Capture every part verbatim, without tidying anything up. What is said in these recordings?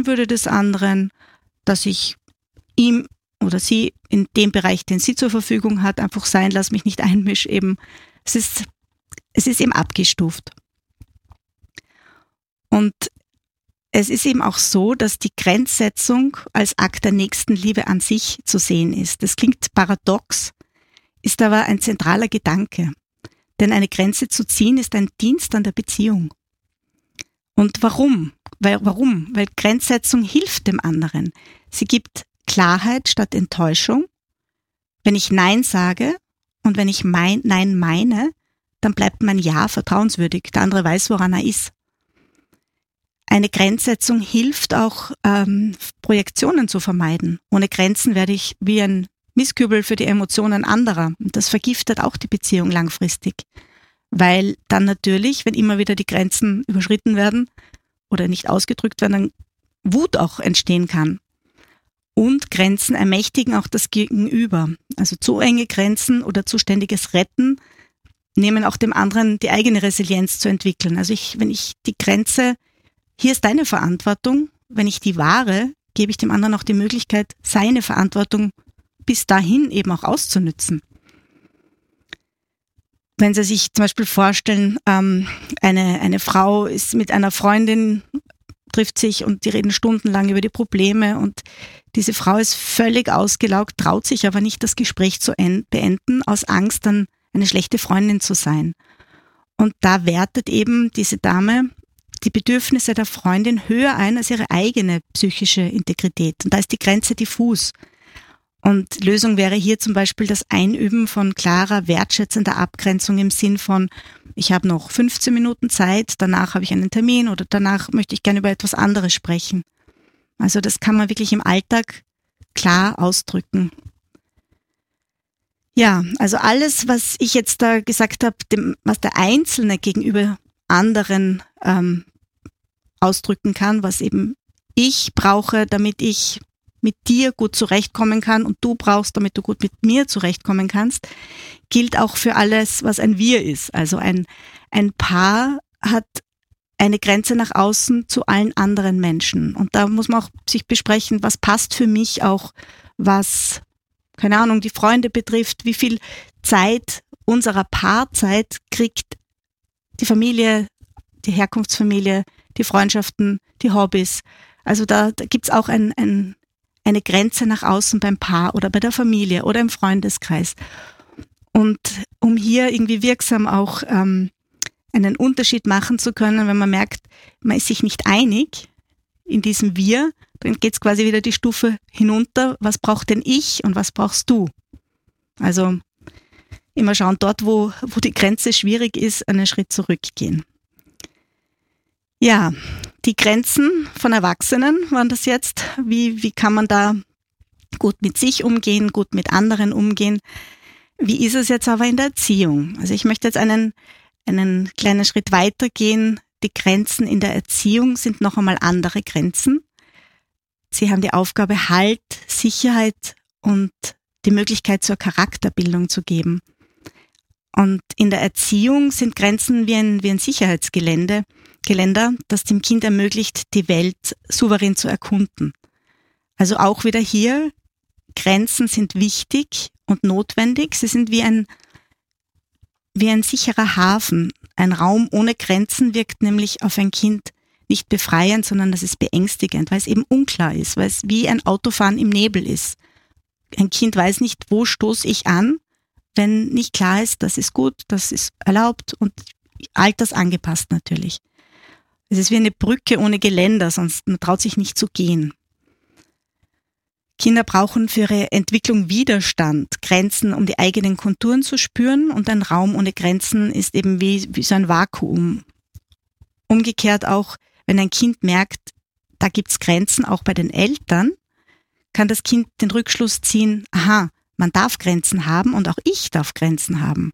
Würde des anderen, dass ich ihm oder sie in dem Bereich, den sie zur Verfügung hat, einfach sein lasse, mich nicht einmische eben. Es ist, es ist eben abgestuft. Und es ist eben auch so, dass die Grenzsetzung als Akt der Nächstenliebe an sich zu sehen ist. Das klingt paradox, ist aber ein zentraler Gedanke. Denn eine Grenze zu ziehen ist ein Dienst an der Beziehung. Und warum? Weil, warum? Weil Grenzsetzung hilft dem anderen. Sie gibt Klarheit statt Enttäuschung. Wenn ich Nein sage und wenn ich mein Nein meine, dann bleibt mein Ja vertrauenswürdig. Der andere weiß, woran er ist. Eine Grenzsetzung hilft auch, ähm, Projektionen zu vermeiden. Ohne Grenzen werde ich wie ein Mistkübel für die Emotionen anderer. Und das vergiftet auch die Beziehung langfristig. Weil dann natürlich, wenn immer wieder die Grenzen überschritten werden oder nicht ausgedrückt werden, dann Wut auch entstehen kann. Und Grenzen ermächtigen auch das Gegenüber. Also zu enge Grenzen oder zu ständiges Retten nehmen auch dem anderen die eigene Resilienz zu entwickeln. Also ich, wenn ich die Grenze, hier ist deine Verantwortung, wenn ich die wahre, gebe ich dem anderen auch die Möglichkeit, seine Verantwortung bis dahin eben auch auszunützen. Wenn Sie sich zum Beispiel vorstellen, ähm, eine, eine Frau ist mit einer Freundin, trifft sich und die reden stundenlang über die Probleme und diese Frau ist völlig ausgelaugt, traut sich aber nicht, das Gespräch zu en- beenden, aus Angst, dann eine schlechte Freundin zu sein. Und da wertet eben diese Dame die Bedürfnisse der Freundin höher ein als ihre eigene psychische Integrität. Und da ist die Grenze diffus. Und Lösung wäre hier zum Beispiel das Einüben von klarer, wertschätzender Abgrenzung im Sinn von, ich habe noch fünfzehn Minuten Zeit, danach habe ich einen Termin oder danach möchte ich gerne über etwas anderes sprechen. Also das kann man wirklich im Alltag klar ausdrücken. Ja, also alles, was ich jetzt da gesagt habe, dem, was der Einzelne gegenüber anderen ähm, ausdrücken kann, was eben ich brauche, damit ich mit dir gut zurechtkommen kann und du brauchst, damit du gut mit mir zurechtkommen kannst, gilt auch für alles, was ein Wir ist. Also ein, ein Paar hat eine Grenze nach außen zu allen anderen Menschen. Und da muss man auch sich besprechen, was passt für mich auch, was, keine Ahnung, die Freunde betrifft, wie viel Zeit unserer Paarzeit kriegt die Familie, die Herkunftsfamilie, die Freundschaften, die Hobbys. Also da, da gibt's auch ein, ein eine Grenze nach außen beim Paar oder bei der Familie oder im Freundeskreis. Und um hier irgendwie wirksam auch ähm, einen Unterschied machen zu können, wenn man merkt, man ist sich nicht einig in diesem Wir, dann geht's quasi wieder die Stufe hinunter, was braucht denn ich und was brauchst du? Also immer schauen, dort wo, wo die Grenze schwierig ist, einen Schritt zurückgehen. Ja, die Grenzen von Erwachsenen waren das jetzt. Wie, wie kann man da gut mit sich umgehen, gut mit anderen umgehen? Wie ist es jetzt aber in der Erziehung? Also ich möchte jetzt einen, einen kleinen Schritt weitergehen. Die Grenzen in der Erziehung sind noch einmal andere Grenzen. Sie haben die Aufgabe, Halt, Sicherheit und die Möglichkeit zur Charakterbildung zu geben. Und in der Erziehung sind Grenzen wie ein, wie ein Sicherheitsgelände, Geländer, das dem Kind ermöglicht, die Welt souverän zu erkunden. Also auch wieder hier, Grenzen sind wichtig und notwendig. Sie sind wie ein, wie ein sicherer Hafen. Ein Raum ohne Grenzen wirkt nämlich auf ein Kind nicht befreiend, sondern das ist beängstigend, weil es eben unklar ist, weil es wie ein Autofahren im Nebel ist. Ein Kind weiß nicht, wo stoße ich an, wenn nicht klar ist, das ist gut, das ist erlaubt und altersangepasst natürlich. Es ist wie eine Brücke ohne Geländer, sonst man traut sich nicht zu gehen. Kinder brauchen für ihre Entwicklung Widerstand, Grenzen, um die eigenen Konturen zu spüren, und ein Raum ohne Grenzen ist eben wie, wie so ein Vakuum. Umgekehrt auch, wenn ein Kind merkt, da gibt's Grenzen auch bei den Eltern, kann das Kind den Rückschluss ziehen, aha, man darf Grenzen haben und auch ich darf Grenzen haben.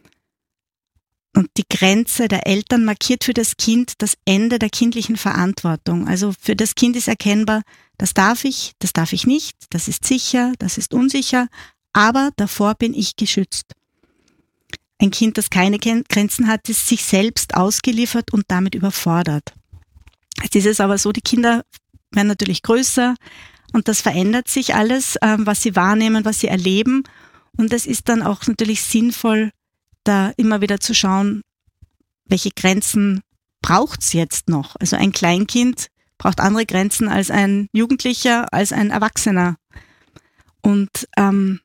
Und die Grenze der Eltern markiert für das Kind das Ende der kindlichen Verantwortung. Also für das Kind ist erkennbar, das darf ich, das darf ich nicht, das ist sicher, das ist unsicher, aber davor bin ich geschützt. Ein Kind, das keine Grenzen hat, ist sich selbst ausgeliefert und damit überfordert. Jetzt ist es aber so, die Kinder werden natürlich größer und das verändert sich alles, ähm, was sie wahrnehmen, was sie erleben. Und es ist dann auch natürlich sinnvoll, da immer wieder zu schauen, welche Grenzen braucht's jetzt noch? Also ein Kleinkind braucht andere Grenzen als ein Jugendlicher, als ein Erwachsener. Und ähm,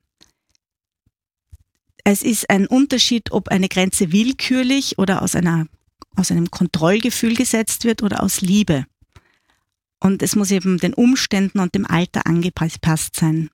es ist ein Unterschied, ob eine Grenze willkürlich oder aus einer aus einem Kontrollgefühl gesetzt wird oder aus Liebe. Und es muss eben den Umständen und dem Alter angepasst sein.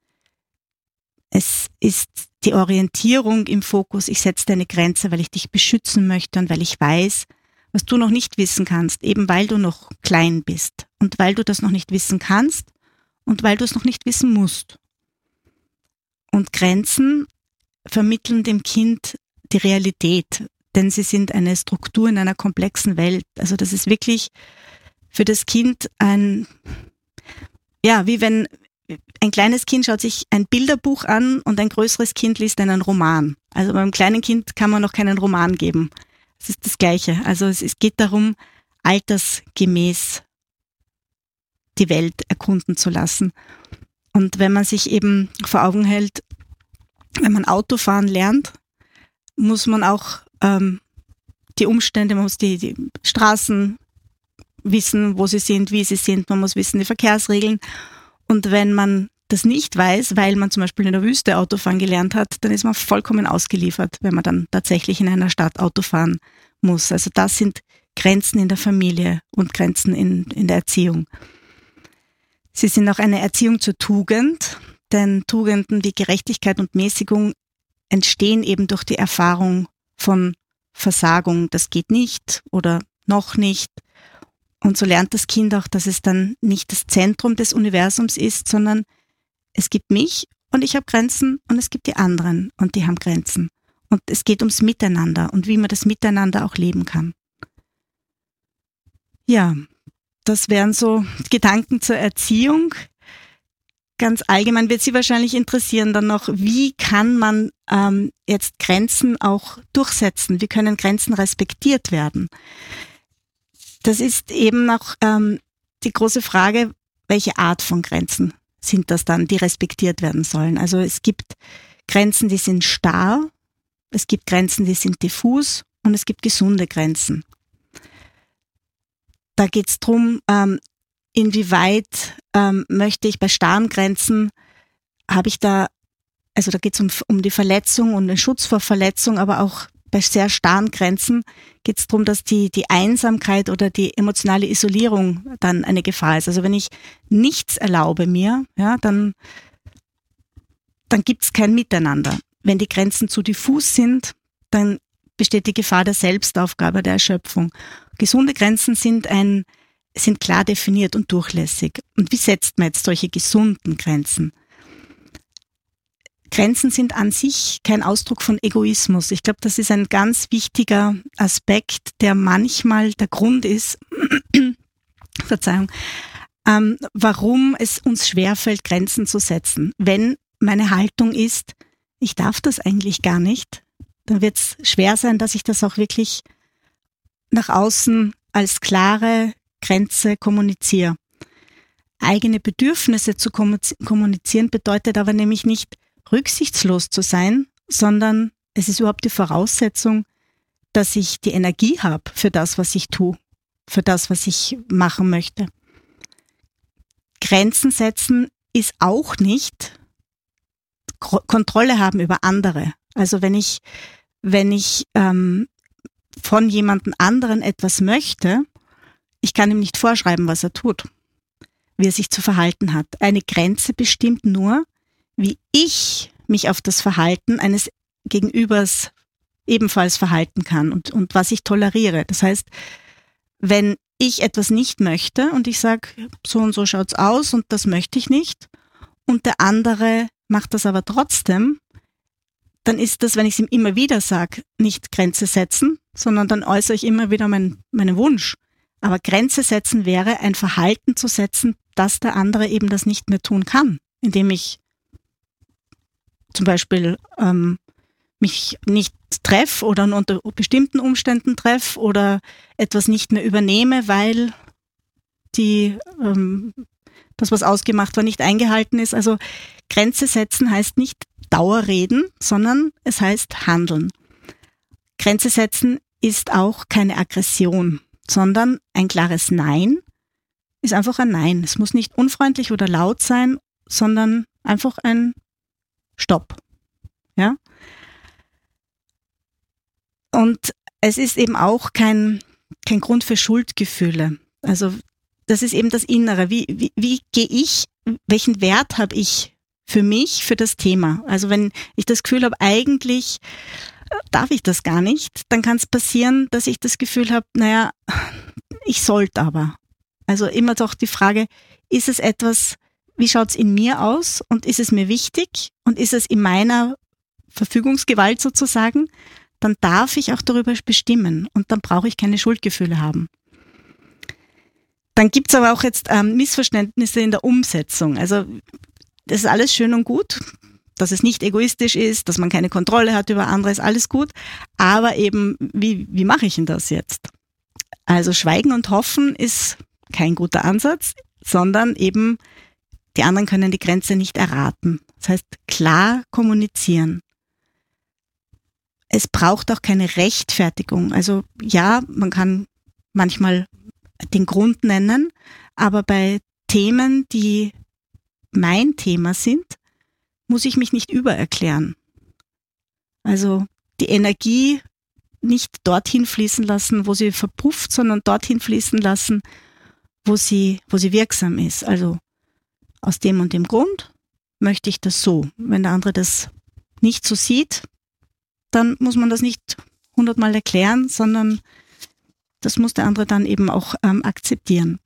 Es ist die Orientierung im Fokus. Ich setze eine Grenze, weil ich dich beschützen möchte und weil ich weiß, was du noch nicht wissen kannst, eben weil du noch klein bist und weil du das noch nicht wissen kannst und weil du es noch nicht wissen musst. Und Grenzen vermitteln dem Kind die Realität, denn sie sind eine Struktur in einer komplexen Welt. Also das ist wirklich für das Kind ein, ja, wie wenn ein kleines Kind schaut sich ein Bilderbuch an und ein größeres Kind liest einen Roman. Also beim kleinen Kind kann man noch keinen Roman geben. Es ist das Gleiche. Also es, es geht darum, altersgemäß die Welt erkunden zu lassen. Und wenn man sich eben vor Augen hält, wenn man Autofahren lernt, muss man auch ähm, die Umstände, man muss die, die Straßen wissen, wo sie sind, wie sie sind, man muss wissen die Verkehrsregeln. Und wenn man das nicht weiß, weil man zum Beispiel in der Wüste Autofahren gelernt hat, dann ist man vollkommen ausgeliefert, wenn man dann tatsächlich in einer Stadt Auto fahren muss. Also das sind Grenzen in der Familie und Grenzen in, in der Erziehung. Sie sind auch eine Erziehung zur Tugend, denn Tugenden wie Gerechtigkeit und Mäßigung entstehen eben durch die Erfahrung von Versagung. Das geht nicht oder noch nicht. Und so lernt das Kind auch, dass es dann nicht das Zentrum des Universums ist, sondern es gibt mich und ich habe Grenzen und es gibt die anderen und die haben Grenzen. Und es geht ums Miteinander und wie man das Miteinander auch leben kann. Ja, das wären so Gedanken zur Erziehung. Ganz allgemein wird Sie wahrscheinlich interessieren dann noch, wie kann man ähm, jetzt Grenzen auch durchsetzen? Wie können Grenzen respektiert werden? Das ist eben auch ähm, die große Frage, welche Art von Grenzen sind das dann, die respektiert werden sollen. Also es gibt Grenzen, die sind starr, es gibt Grenzen, die sind diffus und es gibt gesunde Grenzen. Da geht es darum, ähm, inwieweit ähm, möchte ich bei starren Grenzen, habe ich da, also da geht es um, um die Verletzung und den Schutz vor Verletzung, aber auch bei sehr starren Grenzen geht es darum, dass die, die Einsamkeit oder die emotionale Isolierung dann eine Gefahr ist. Also wenn ich nichts erlaube mir, ja, dann, dann gibt es kein Miteinander. Wenn die Grenzen zu diffus sind, dann besteht die Gefahr der Selbstaufgabe, der Erschöpfung. Gesunde Grenzen sind ein, sind klar definiert und durchlässig. Und wie setzt man jetzt solche gesunden Grenzen? Grenzen sind an sich kein Ausdruck von Egoismus. Ich glaube, das ist ein ganz wichtiger Aspekt, der manchmal der Grund ist, Verzeihung, ähm, warum es uns schwerfällt, Grenzen zu setzen. Wenn meine Haltung ist, ich darf das eigentlich gar nicht, dann wird es schwer sein, dass ich das auch wirklich nach außen als klare Grenze kommuniziere. Eigene Bedürfnisse zu kommunizieren bedeutet aber nämlich nicht, rücksichtslos zu sein, sondern es ist überhaupt die Voraussetzung, dass ich die Energie habe für das, was ich tue, für das, was ich machen möchte. Grenzen setzen ist auch nicht Kontrolle haben über andere. Also wenn ich, wenn ich ähm, von jemandem anderen etwas möchte, ich kann ihm nicht vorschreiben, was er tut, wie er sich zu verhalten hat. Eine Grenze bestimmt nur, wie ich mich auf das Verhalten eines Gegenübers ebenfalls verhalten kann und, und was ich toleriere. Das heißt, wenn ich etwas nicht möchte und ich sage, so und so schaut's aus und das möchte ich nicht und der andere macht das aber trotzdem, dann ist das, wenn ich es ihm immer wieder sage, nicht Grenze setzen, sondern dann äußere ich immer wieder mein, meinen Wunsch. Aber Grenze setzen wäre, ein Verhalten zu setzen, dass der andere eben das nicht mehr tun kann, indem ich zum Beispiel ähm, mich nicht treffe oder nur unter bestimmten Umständen treffe oder etwas nicht mehr übernehme, weil die ähm, das, was ausgemacht war, nicht eingehalten ist. Also Grenze setzen heißt nicht Dauerreden, sondern es heißt handeln. Grenze setzen ist auch keine Aggression, sondern ein klares Nein ist einfach ein Nein. Es muss nicht unfreundlich oder laut sein, sondern einfach ein Stopp. Ja? Und es ist eben auch kein, kein Grund für Schuldgefühle. Also das ist eben das Innere. Wie, wie, wie gehe ich, welchen Wert habe ich für mich, für das Thema? Also wenn ich das Gefühl habe, eigentlich darf ich das gar nicht, dann kann es passieren, dass ich das Gefühl habe, naja, ich sollte aber. Also immer doch die Frage, ist es etwas, wie schaut es in mir aus und ist es mir wichtig und ist es in meiner Verfügungsgewalt sozusagen, dann darf ich auch darüber bestimmen und dann brauche ich keine Schuldgefühle haben. Dann gibt es aber auch jetzt ähm, Missverständnisse in der Umsetzung. Also das ist alles schön und gut, dass es nicht egoistisch ist, dass man keine Kontrolle hat über andere, ist alles gut. Aber eben, wie, wie mache ich denn das jetzt? Also Schweigen und Hoffen ist kein guter Ansatz, sondern eben die anderen können die Grenze nicht erraten. Das heißt, klar kommunizieren. Es braucht auch keine Rechtfertigung. Also ja, man kann manchmal den Grund nennen, aber bei Themen, die mein Thema sind, muss ich mich nicht übererklären. Also die Energie nicht dorthin fließen lassen, wo sie verpufft, sondern dorthin fließen lassen, wo sie, wo sie wirksam ist. Also aus dem und dem Grund möchte ich das so. Wenn der andere das nicht so sieht, dann muss man das nicht hundertmal erklären, sondern das muss der andere dann eben auch ähm, akzeptieren.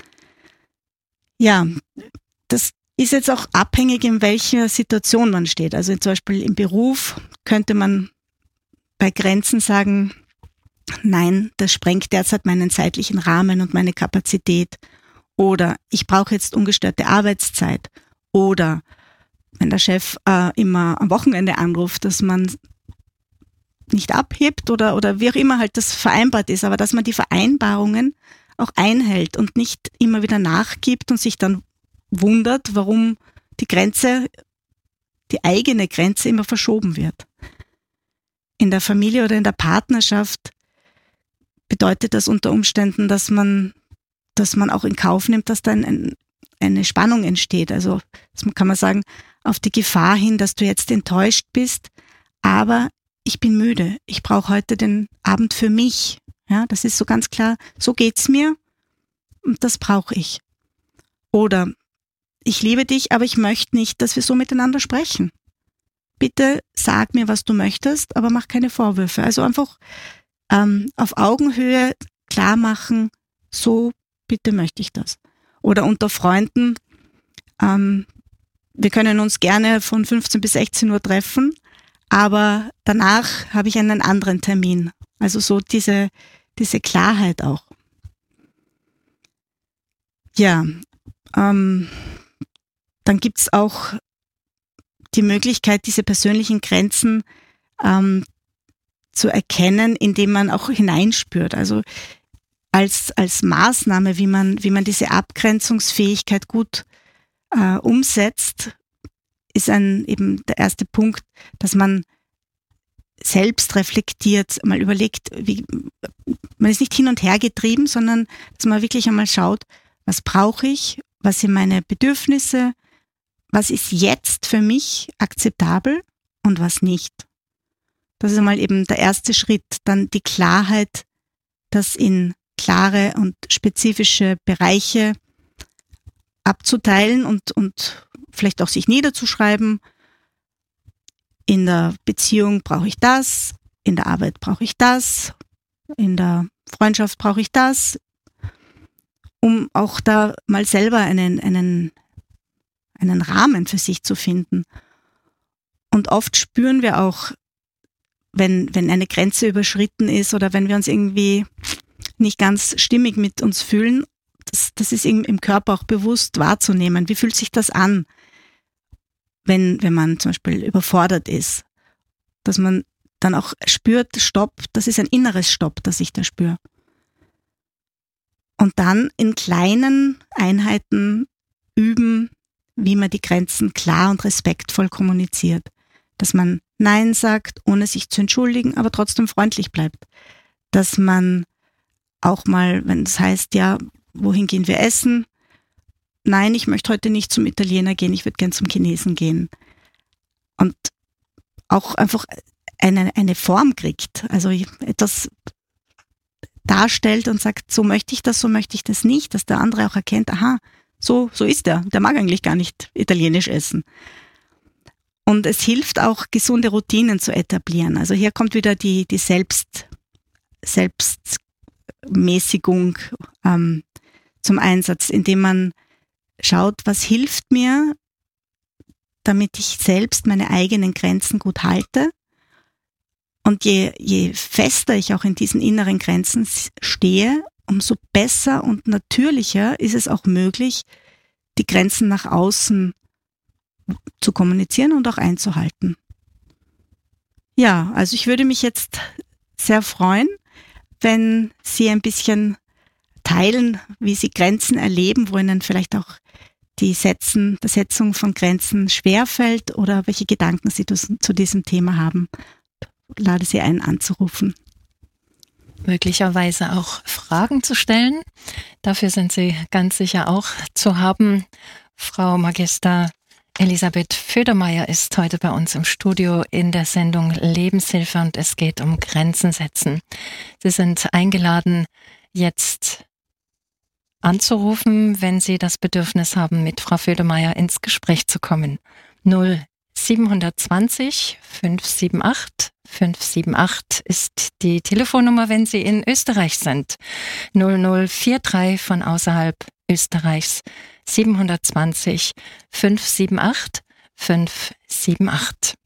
Ja, das ist jetzt auch abhängig, in welcher Situation man steht. Also zum Beispiel im Beruf könnte man bei Grenzen sagen, nein, das sprengt derzeit meinen zeitlichen Rahmen und meine Kapazität. Oder ich brauche jetzt ungestörte Arbeitszeit. Oder wenn der Chef äh, immer am Wochenende anruft, dass man nicht abhebt oder, oder wie auch immer halt das vereinbart ist, aber dass man die Vereinbarungen auch einhält und nicht immer wieder nachgibt und sich dann wundert, warum die Grenze, die eigene Grenze immer verschoben wird. In der Familie oder in der Partnerschaft bedeutet das unter Umständen, dass man, dass man auch in Kauf nimmt, dass da ein, eine Spannung entsteht. Also das kann man sagen, auf die Gefahr hin, dass du jetzt enttäuscht bist, aber ich bin müde, ich brauche heute den Abend für mich. Ja, das ist so ganz klar, so geht's mir und das brauche ich. Oder ich liebe dich, aber ich möchte nicht, dass wir so miteinander sprechen. Bitte sag mir, was du möchtest, aber mach keine Vorwürfe. Also einfach ähm, auf Augenhöhe klar machen, so bitte möchte ich das. Oder unter Freunden, ähm, wir können uns gerne von fünfzehn bis sechzehn Uhr treffen, aber danach habe ich einen anderen Termin. Also so diese, diese Klarheit auch. Ja, ähm, dann gibt's auch die Möglichkeit, diese persönlichen Grenzen ähm, zu erkennen, indem man auch hineinspürt. Also als als Maßnahme, wie man wie man diese Abgrenzungsfähigkeit gut äh, umsetzt, ist ein eben der erste Punkt, dass man selbst reflektiert, mal überlegt, wie man ist nicht hin und her getrieben, sondern dass man wirklich einmal schaut, was brauche ich, was sind meine Bedürfnisse, was ist jetzt für mich akzeptabel und was nicht. Das ist einmal eben der erste Schritt. Dann die Klarheit, das in klare und spezifische Bereiche abzuteilen und, und vielleicht auch sich niederzuschreiben. In der Beziehung brauche ich das, in der Arbeit brauche ich das, in der Freundschaft brauche ich das, um auch da mal selber einen, einen, einen Rahmen für sich zu finden. Und oft spüren wir auch, wenn, wenn eine Grenze überschritten ist oder wenn wir uns irgendwie nicht ganz stimmig mit uns fühlen, das, das ist im Körper auch bewusst wahrzunehmen. Wie fühlt sich das an, wenn, wenn man zum Beispiel überfordert ist? Dass man dann auch spürt, Stopp, das ist ein inneres Stopp, das ich da spüre. Und dann in kleinen Einheiten üben, wie man die Grenzen klar und respektvoll kommuniziert. Dass man Nein sagt, ohne sich zu entschuldigen, aber trotzdem freundlich bleibt. Dass man auch mal, wenn es heißt, ja, wohin gehen wir essen? Nein, ich möchte heute nicht zum Italiener gehen, ich würde gern zum Chinesen gehen. Und auch einfach eine, eine Form kriegt, also etwas darstellt und sagt, so möchte ich das, so möchte ich das nicht, dass der andere auch erkennt, aha, so, so ist er, der mag eigentlich gar nicht italienisch essen. Und es hilft auch, gesunde Routinen zu etablieren. Also hier kommt wieder die, die Selbst, Selbstmäßigung ähm, zum Einsatz, indem man schaut, was hilft mir, damit ich selbst meine eigenen Grenzen gut halte. Und je, je fester ich auch in diesen inneren Grenzen stehe, umso besser und natürlicher ist es auch möglich, die Grenzen nach außen zu kommunizieren und auch einzuhalten. Ja, also ich würde mich jetzt sehr freuen, wenn Sie ein bisschen teilen, wie Sie Grenzen erleben, wo Ihnen vielleicht auch die Setzen, die Setzung von Grenzen schwerfällt oder welche Gedanken Sie zu diesem Thema haben. Ich lade Sie ein, anzurufen. Möglicherweise auch Fragen zu stellen. Dafür sind Sie ganz sicher auch zu haben. Frau Magister Elisabeth Födermeier ist heute bei uns im Studio in der Sendung Lebenshilfe und es geht um Grenzen setzen. Sie sind eingeladen, jetzt anzurufen, wenn Sie das Bedürfnis haben, mit Frau Födermeier ins Gespräch zu kommen. null sieben zwei null fünf sieben acht fünf sieben acht ist die Telefonnummer, wenn Sie in Österreich sind. null null vier drei von außerhalb Österreichs sieben zwei null fünf sieben acht fünf sieben acht.